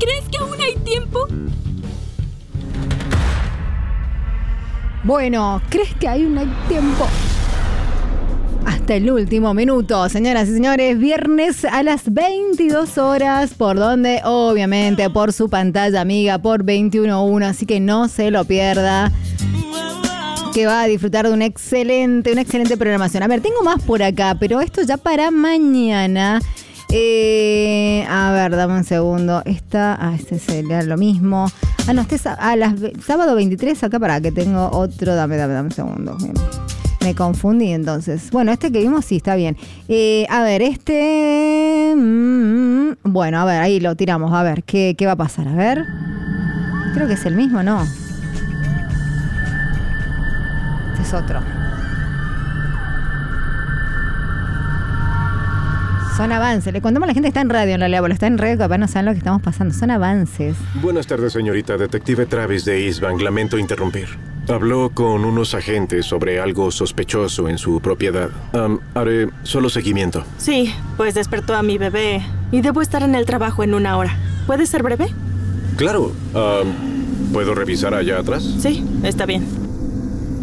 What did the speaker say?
¿Crees que aún hay tiempo? Bueno, ¿crees que aún hay tiempo? Hasta el último minuto, señoras y señores, viernes a las 22 horas, por donde, obviamente, por su pantalla amiga, por 21.1, así que no se lo pierda, que va a disfrutar de una excelente programación. A ver, tengo más por acá, pero esto ya para mañana. A ver, dame un segundo. Este sería lo mismo. No, sábado 23, acá para que tengo otro. Dame un segundo. Me confundí entonces. Bueno, este que vimos sí está bien. A ver, bueno, a ver, ahí lo tiramos. A ver, ¿qué va a pasar? A ver. Creo que es el mismo, ¿no? Este es otro. Son avances. Le contamos a la gente que está en radio en realidad, porque está en radio, capaz no saben lo que estamos pasando. Son avances. Buenas tardes, señorita. Detective Travis de East Bank. Lamento interrumpir. Habló con unos agentes sobre algo sospechoso en su propiedad. Haré solo seguimiento. Sí, pues despertó a mi bebé y debo estar en el trabajo en 1 hora. ¿Puede ser breve? Claro. ¿Puedo revisar allá atrás? Sí, está bien.